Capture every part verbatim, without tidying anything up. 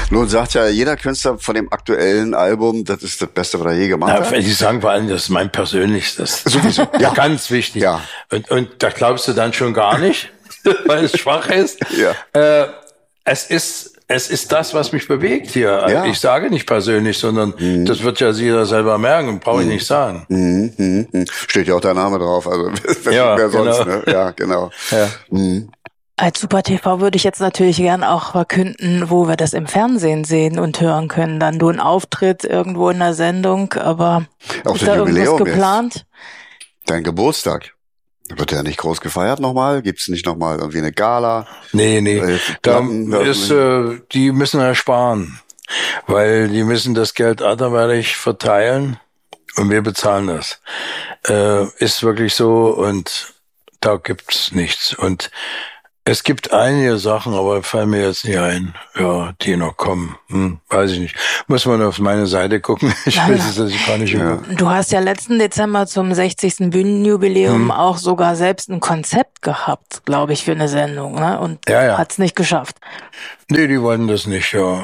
Nun sagt ja jeder Künstler von dem aktuellen Album, das ist das Beste, was er je gemacht ja, hat. Ich sagen vor allem, das ist mein persönlichstes. Sowieso. Ja. Ganz wichtig. Ja. Und, und da glaubst du dann schon gar nicht, weil es schwach ist. Ja. Äh, es ist, es ist das, was mich bewegt hier. Ja. Ich sage nicht persönlich, sondern mhm. das wird ja jeder selber merken, brauche ich mhm. nicht sagen. Mhm. Mhm. Steht ja auch der Name drauf, also ja, wer sonst, genau. ne? Ja, genau. Ja. Mhm. Als Super T V würde ich jetzt natürlich gern auch verkünden, wo wir das im Fernsehen sehen und hören können. Dann du ein Auftritt irgendwo in der Sendung, aber auch ist da irgendwas Jubiläum geplant? Jetzt. Dein Geburtstag. Wird ja nicht groß gefeiert nochmal? Gibt's nicht nochmal irgendwie eine Gala? Nee, nee. Äh, da Platten, ist, äh, die müssen ersparen, weil die müssen das Geld anderweitig verteilen und wir bezahlen das. Äh, ist wirklich so und da gibt's nichts. Und es gibt einige Sachen, aber fallen mir jetzt nicht ein, ja, die noch kommen. Hm, weiß ich nicht. Muss man auf meine Seite gucken. Ich weiß es also gar nicht. Ja. Du hast ja letzten Dezember zum sechzigsten Bühnenjubiläum hm. auch sogar selbst ein Konzept gehabt, glaube ich, für eine Sendung, ne? Und ja, ja. hat's nicht geschafft. Nee, die wollten das nicht, ja.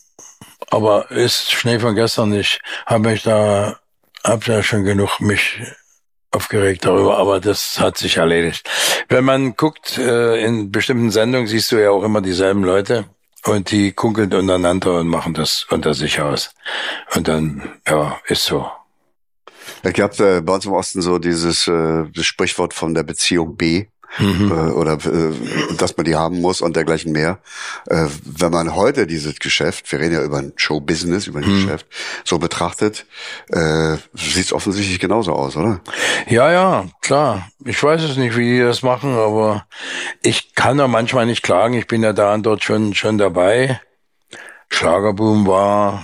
Aber ist Schnee von gestern nicht. Hab mich da, hab ja schon genug mich aufgeregt darüber, aber das hat sich erledigt. Wenn man guckt, äh, in bestimmten Sendungen siehst du ja auch immer dieselben Leute und die kunkeln untereinander und machen das unter sich aus. Und dann, ja, ist so. Es gab äh, bei uns im Osten so dieses äh, das Sprichwort von der Beziehung B. Mhm. Äh, oder äh, dass man die haben muss und dergleichen mehr. Äh, wenn man heute dieses Geschäft, wir reden ja über ein Showbusiness, über ein mhm. Geschäft, so betrachtet, äh, sieht es offensichtlich genauso aus, oder? Ja, ja, klar. Ich weiß es nicht, wie die das machen, aber ich kann da manchmal nicht klagen. Ich bin ja da und dort schon schon dabei. Schlagerboom war,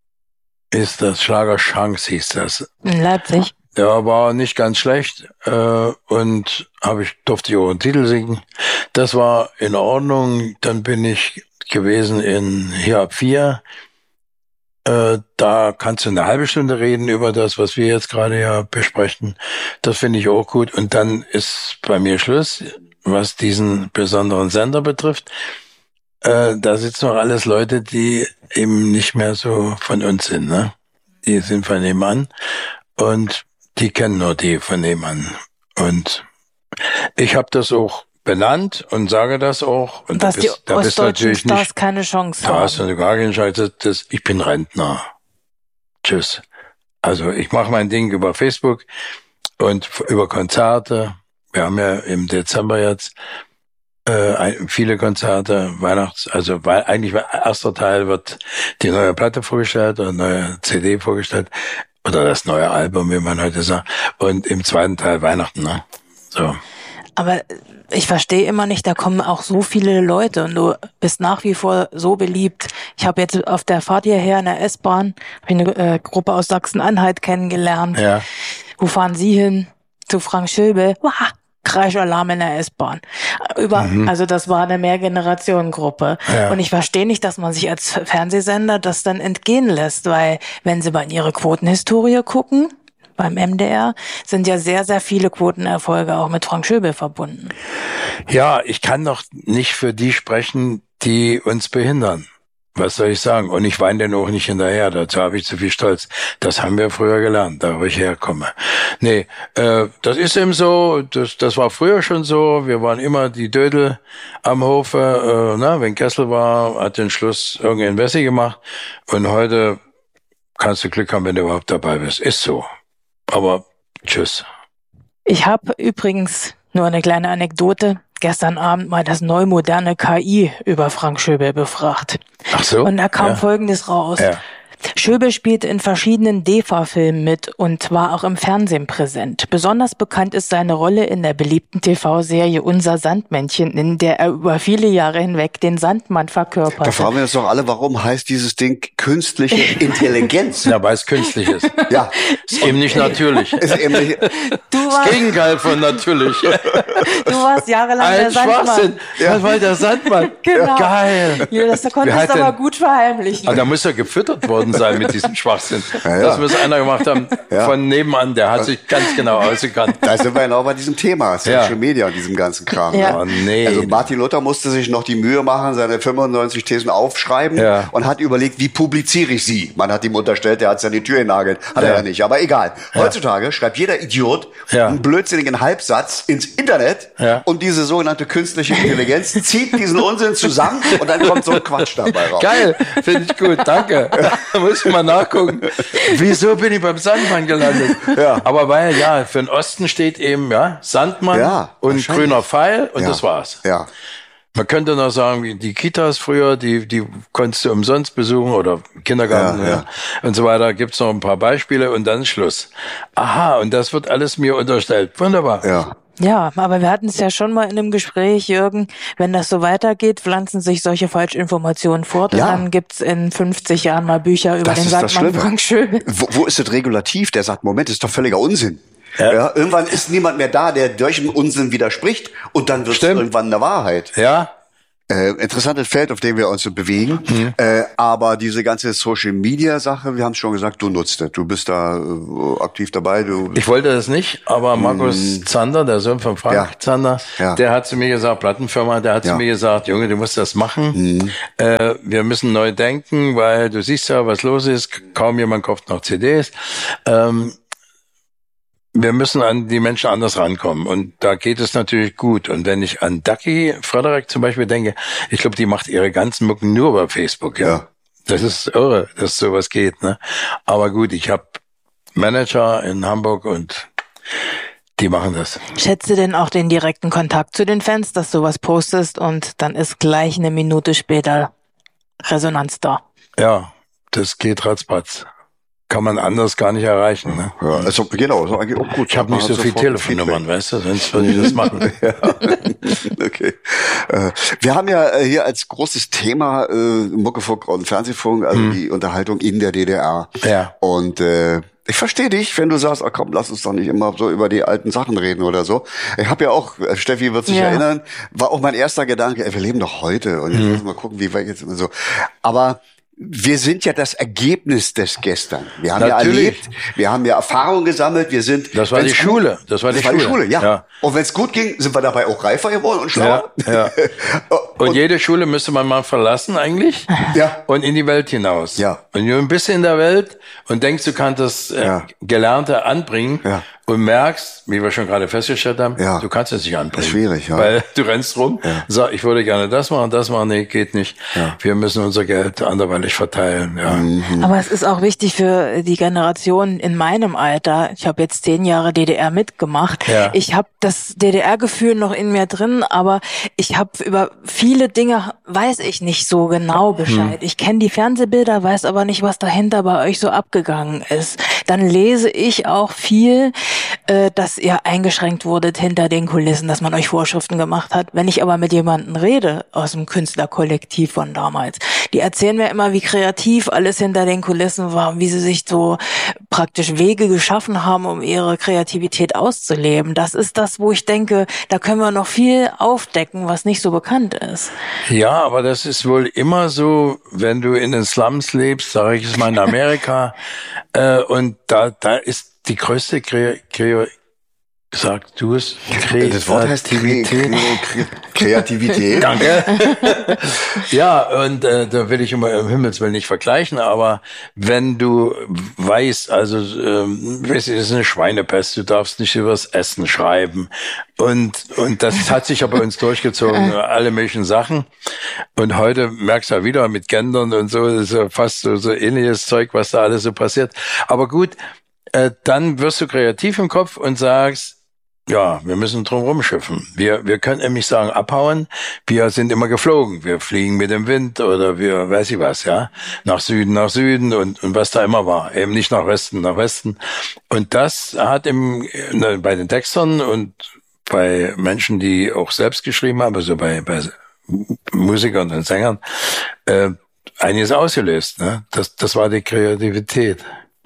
ist das Schlagerchance hieß das. In Leipzig. Ja, war nicht ganz schlecht äh, und habe ich durfte ich auch einen Titel singen. Das war in Ordnung. Dann bin ich gewesen in hier ab vier. Äh, da kannst du eine halbe Stunde reden über das, was wir jetzt gerade ja besprechen. Das finde ich auch gut. Und dann ist bei mir Schluss, was diesen besonderen Sender betrifft. Äh, da sitzen noch alles Leute, die eben nicht mehr so von uns sind, ne? Die sind von nebenan und die kennen nur die von nebenan. Und ich habe das auch benannt und sage das auch. Und dass da bist, die da bist ostdeutschen Stars nicht, keine Chance haben. Da hast du gar keine Chance. Das, ich bin Rentner. Tschüss. Also ich mache mein Ding über Facebook und über Konzerte. Wir haben ja im Dezember jetzt äh, viele Konzerte, Weihnachts, also weil eigentlich erster Teil wird die neue Platte vorgestellt oder neue C D vorgestellt. Oder das neue Album, wie man heute sagt. Und im zweiten Teil Weihnachten, ne? So. Aber ich verstehe immer nicht, da kommen auch so viele Leute und du bist nach wie vor so beliebt. Ich habe jetzt auf der Fahrt hierher in der S-Bahn hab ich eine äh, Gruppe aus Sachsen-Anhalt kennengelernt. Ja. Wo fahren Sie hin? Zu Frank Schilbe. Wow, Kreischalarm in der S-Bahn. Über, mhm. Also das war eine Mehrgenerationengruppe. Ja. Und ich verstehe nicht, dass man sich als Fernsehsender das dann entgehen lässt, weil wenn Sie bei Ihre Quotenhistorie gucken, beim M D R, sind ja sehr, sehr viele Quotenerfolge auch mit Frank Schöbel verbunden. Ja, ich kann doch nicht für die sprechen, die uns behindern. Was soll ich sagen? Und ich weine denn auch nicht hinterher, dazu habe ich zu viel Stolz. Das haben wir früher gelernt, da wo ich herkomme. Nee, äh, das ist eben so, das, das war früher schon so, wir waren immer die Dödel am Hofe, äh, na, wenn Kessel war, hat den Schluss irgendein Wessi gemacht und heute kannst du Glück haben, wenn du überhaupt dabei bist. Ist so. Aber tschüss. Ich habe übrigens nur eine kleine Anekdote. Gestern Abend mal das neumoderne K I über Frank Schöbel befragt. Ach so? Und da kam ja. Folgendes raus. Ja. Schöbel spielte in verschiedenen D E F A-Filmen mit und war auch im Fernsehen präsent. Besonders bekannt ist seine Rolle in der beliebten T V-Serie Unser Sandmännchen, in der er über viele Jahre hinweg den Sandmann verkörperte. Da fragen wir uns doch alle, warum heißt dieses Ding künstliche Intelligenz? Ja, weil es künstlich ist. Ja. Ist eben nicht natürlich. Ist eben nicht du das Gegenteil von natürlich. Du warst jahrelang Ein der Sandmann. Schwachsinn. Ja. Das war der Sandmann. Genau. Geil. Ja, das konntest du aber gut verheimlichen. Aber da muss er gefüttert worden worden sein mit diesem Schwachsinn. Ja, ja. Das muss einer gemacht haben ja. von nebenan, der hat sich ganz genau ausgekannt. Da sind wir genau bei diesem Thema, Social ja. Media und diesem ganzen Kram. Ja. Oh, nee. Also Martin Luther musste sich noch die Mühe machen, seine fünfundneunzig Thesen aufschreiben ja. und hat überlegt, wie publiziere ich sie? Man hat ihm unterstellt, der hat es an die Tür genagelt. Hat ja. er ja nicht, aber egal. Ja. Heutzutage schreibt jeder Idiot ja. einen blödsinnigen Halbsatz ins Internet ja. und diese sogenannte künstliche Intelligenz zieht diesen Unsinn zusammen und dann kommt so ein Quatsch dabei raus. Geil, finde ich gut, danke. Da muss ich mal nachgucken. Wieso bin ich beim Sandmann gelandet? Ja. Aber weil, ja, für den Osten steht eben, ja, Sandmann Ja, und grüner Pfeil und ja. das war's. Ja. Man könnte noch sagen, wie die Kitas früher, die, die konntest du umsonst besuchen oder Kindergarten Ja, ja, ja. und so weiter. Gibt's noch ein paar Beispiele und dann Schluss. Aha, und das wird alles mir unterstellt. Wunderbar. Ja. Ja, aber wir hatten es ja schon mal in einem Gespräch, Jürgen, wenn das so weitergeht, pflanzen sich solche Falschinformationen fort Ja. und dann gibt's in fünfzig Jahren mal Bücher über Das den ist das Sandmann Schlimme. Frank Schöbel. Wo, wo ist das Regulativ? Der sagt, Moment, das ist doch völliger Unsinn. Ja. Ja, irgendwann ist niemand mehr da, der solchem Unsinn widerspricht und dann wird es irgendwann eine Wahrheit. Ja. Äh, interessantes Feld, auf dem wir uns so bewegen. Mhm. Äh, aber diese ganze Social-Media-Sache, wir haben es schon gesagt, du nutzt es. Du bist da äh, aktiv dabei. Du Ich wollte das nicht, aber Markus mm. Zander, der Sohn von Frank ja. Zander, ja. der hat zu mir gesagt, Plattenfirma, der hat ja. zu mir gesagt, Junge, du musst das machen. Mhm. Äh, wir müssen neu denken, weil du siehst ja, was los ist. Kaum jemand kauft noch C Ds. Ähm, Wir müssen an die Menschen anders rankommen und da geht es natürlich gut. Und wenn ich an Ducky Frederick zum Beispiel denke, ich glaube, die macht ihre ganzen Mucken nur über Facebook. Ja, ja. Das ist irre, dass sowas geht. Ne? Aber gut, ich habe Manager in Hamburg und die machen das. Schätze denn auch den direkten Kontakt zu den Fans, dass du was postest und dann ist gleich eine Minute später Resonanz da? Ja, das geht ratzfatz. Kann man anders gar nicht erreichen. Ne? Ja, also genau, so eigentlich auch gut. Ich habe nicht so viele Telefonnummern, weißt du, sonst würde ich das machen. Ja. Okay. Äh, wir haben ja hier als großes Thema äh, Muckefunk und Fernsehfunk, also hm. die Unterhaltung in der D D R. Ja. Und äh, ich verstehe dich, wenn du sagst, oh komm, lass uns doch nicht immer so über die alten Sachen reden oder so. Ich habe ja auch, Steffi wird sich ja. erinnern, war auch mein erster Gedanke, ey, wir leben doch heute und jetzt hm. müssen wir mal gucken, wie wir jetzt immer so. Aber wir sind ja das Ergebnis des Gestern. Wir haben Natürlich. ja erlebt, wir haben ja Erfahrung gesammelt, wir sind... Das war die Schule. Das war die, das Schule. war die Schule, ja. ja. Und wenn es gut ging, sind wir dabei auch reifer geworden und schlauer. Ja, ja. und, und jede Schule müsste man mal verlassen eigentlich ja. und in die Welt hinaus. Ja. Und du bist in der Welt und denkst, du kannst das äh, ja. Gelernte anbringen ja. und merkst, wie wir schon gerade festgestellt haben, ja. du kannst es nicht anbringen. Das ist schwierig, ja. Weil du rennst rum, ja. sagst, ich würde gerne das machen, das machen, nee, geht nicht. Ja. Wir müssen unser Geld anderweitig verteilen. Ja. Mhm. Aber es ist auch wichtig für die Generation in meinem Alter. Ich habe jetzt zehn Jahre D D R mitgemacht. Ja. Ich habe das D D R-Gefühl noch in mir drin, aber ich habe über viele Dinge, weiß ich nicht so genau Bescheid. Mhm. Ich kenne die Fernsehbilder, weiß aber nicht, was dahinter bei euch so abgegangen ist. Dann lese ich auch viel, äh, dass ihr eingeschränkt wurdet hinter den Kulissen, dass man euch Vorschriften gemacht hat. Wenn ich aber mit jemandem rede aus dem Künstlerkollektiv von damals, die erzählen mir immer, wie kreativ alles hinter den Kulissen war, wie sie sich so praktisch Wege geschaffen haben, um ihre Kreativität auszuleben. Das ist das, wo ich denke, da können wir noch viel aufdecken, was nicht so bekannt ist. Ja, aber das ist wohl immer so, wenn du in den Slums lebst, sage ich es mal in Amerika, äh, und da da ist die größte Kre Kre Sag du es? Kreativität. Das Wort heißt Kreativität. Kreativität. Danke. Ja, und äh, da will ich immer im Himmelswillen nicht vergleichen, aber wenn du weißt, also ähm, weißt du, das ist eine Schweinepest, du darfst nicht übers Essen schreiben und und das hat sich ja bei uns durchgezogen, alle möglichen Sachen. Und heute merkst du ja wieder mit Gendern und so, das ist ja fast so, so ähnliches Zeug, was da alles so passiert. Aber gut, äh, dann wirst du kreativ im Kopf und sagst, ja, wir müssen drum rumschiffen. Wir, wir können nämlich sagen, abhauen. Wir sind immer geflogen. Wir fliegen mit dem Wind oder wir, weiß ich was, ja. Nach Süden, nach Süden und, und was da immer war. Eben nicht nach Westen, nach Westen. Und das hat im, ne, bei den Textern und bei Menschen, die auch selbst geschrieben haben, also bei, bei Musikern und Sängern, äh, einiges ausgelöst, ne. Das, das war die Kreativität.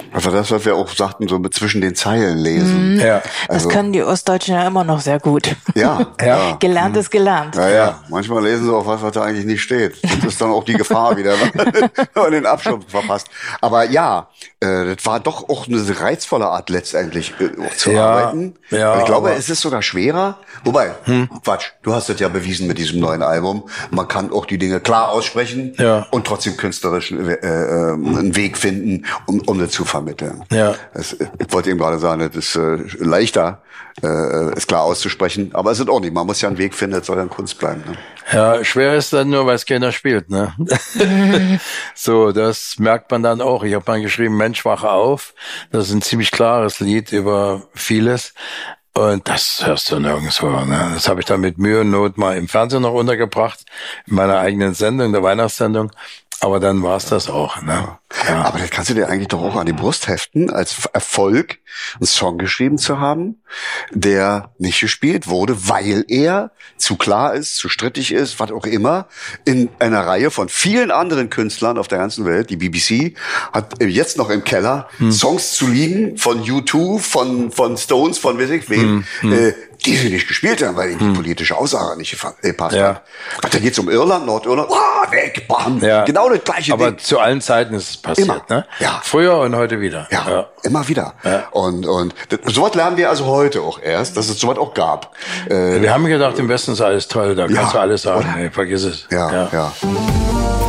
Also das, was wir auch sagten, so mit zwischen den Zeilen lesen. Mhm. Ja. Das Also, können die Ostdeutschen ja immer noch sehr gut. Ja, ja. Gelernt ist gelernt. Ja, ja. Manchmal lesen sie auch was, was da eigentlich nicht steht. Das ist dann auch die Gefahr wieder, wenn man den Abschluss verpasst. Aber ja, äh, das war doch auch eine reizvolle Art letztendlich äh, auch zu Ja, arbeiten. ja, Und ich glaube, aber- es ist sogar schwerer. Wobei, hm. Quatsch, du hast das ja bewiesen mit diesem neuen Album. Man kann auch die Dinge klar aussprechen Ja. und trotzdem künstlerisch äh, äh, einen Weg finden, um, um das zu vermitteln. Ja. Das, ich wollte eben gerade sagen, das ist äh, leichter, äh, es klar auszusprechen, aber es ist auch nicht. Man muss ja einen Weg finden, es soll dann Kunst bleiben. Ne? Ja, schwer ist dann nur, weil es keiner spielt, ne? So, das merkt man dann auch. Ich habe mal geschrieben, Mensch, wache auf. Das ist ein ziemlich klares Lied über vieles. Und das hörst du nirgendwo. Ne? Das habe ich dann mit Mühe und Not mal im Fernsehen noch untergebracht, in meiner eigenen Sendung, der Weihnachtssendung. Aber dann war es das auch. Ne? Ja. Aber das kannst du dir eigentlich doch auch an die Brust heften, als Erfolg einen Song geschrieben zu haben, der nicht gespielt wurde, weil er zu klar ist, zu strittig ist, was auch immer, in einer Reihe von vielen anderen Künstlern auf der ganzen Welt. Die B B C hat jetzt noch im Keller hm. Songs zu liegen von U zwei, von von Stones, von weiß ich wem, hm. äh, die sie nicht gespielt haben, weil ihnen hm. die politische Aussage nicht gepasst ja. hat. Und dann geht's um Irland, Nordirland, oh, weg, bam, ja. genau das gleiche Aber Ding. zu allen Zeiten ist es passiert, Immer. ne? Ja. Früher und heute wieder. Ja, ja. immer wieder. Ja. Und und das, sowas lernen wir also heute auch erst, dass es sowas auch gab. Äh, wir haben gedacht, im Westen ist alles toll, da ja, kannst du alles sagen. oder? Nee, vergiss es. Ja, ja. ja.